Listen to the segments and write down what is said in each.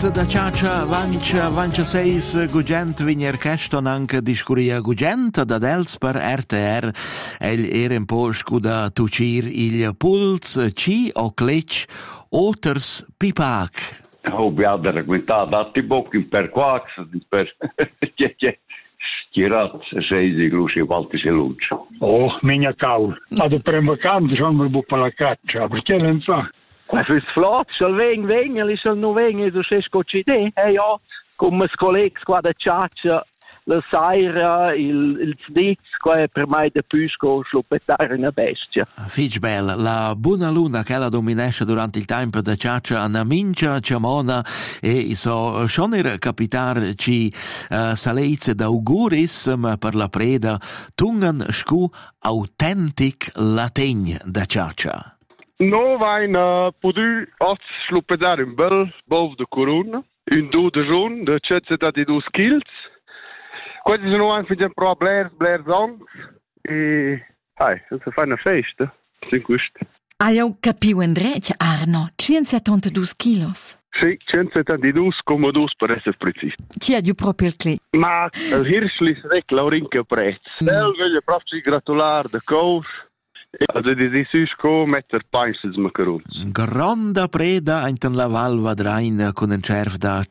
Saleizza da Ciaccia vancia seis gugent viner queston anche discuria gugent da dels per RTR era un po' scuda tucir il puls ci o clec oters pipac. Oh, abbiamo raccontato dati bocchi per quax, per Chirat, sei grossi volti se luce. Oh, mia caul. Vado per in vacanza, sono un po' per la caccia, perché non fa? Ma fürs Flot, soll vengen, soll nu vengen, du sei scocide. Ja, come colleghi qua da Ciaccia, la Saira, il Snitz, qua è per mai da Pusco, sluppettare una bestia. Fitch bella, la buona luna che la dominesce durante il tempo da Ciaccia a Mincia, Ciamona e so schoner capitar ci Saleizza d'auguris ma per la preda tungan scu autentic lategn da Ciaccia. No vain podu ots slupedar un bel bov de corona, un do de jaune de 72 kills. Questi sono anche un pro Blair Songs e se fa una festa, sin questo. Eu capiu Andrei, Arno, 172 kilos. Sì, 172,2 per essere precisi. Chi ha giù proprio il clic? Ma il Hirschli srek Laurinke prezz. Del voglio proprio gratulare de cor. Also die Süßko mit der Peinses Macaron. Gronda preda in la Val Vadrain con un cerv da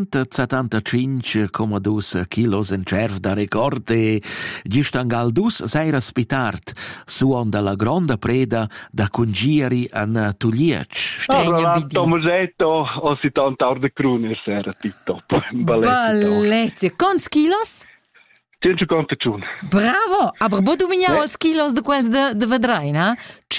175,2 kilos in cerv da ricordi gistangal dus sei raspitart suon dalla gronda preda da congiri an Tuliec. Allora, Tomasetto o si tanta orde cruner sera tip-top. Balletti. Quanti kilos? 151. Bravo! Aber bo du minha als kilos de quels de Vadrain, ha?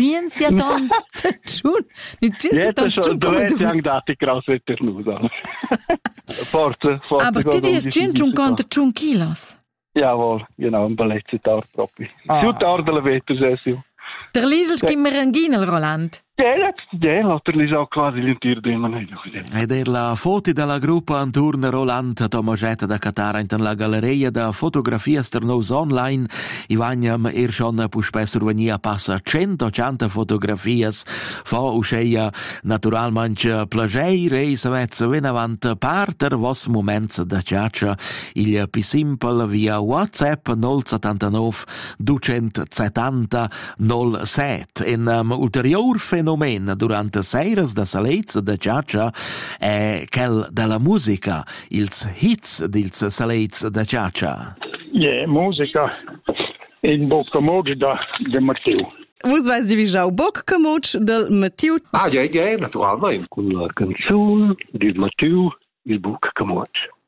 171. Nicht 171. Dovete anche dati kraus eternusa. Forza. Aber ti dies 151 kilos. Jawohl, genau, ein Balletti-Tag proprio. Più tardi la vedo, Sessio. Der Liesel skimmer en ginel, Roland. Ja, der Liesel auch quasi l'intiro di Emanuele. Ed er la foti della gruppa Anturne Roland Tomagetta da Catara in la galleria da fotografia sternos online Ivaniam schon puspe survenia passa 180 fotografias fa usceia naturalmente plageire e savez venavant parter vos moments da Ciaccia il pi simple via WhatsApp 079 270 07 in ulterior fenomen durante seiras da Saleizza da Ciaccia è quel della musica, ils hits dils Saleizza da Ciaccia. Musica in Boccamoc da Matteo. Vos vais di visau Boccamoc del Matteo? Ja, naturalmente. Con la canzone di Matteo, il Boccamoc.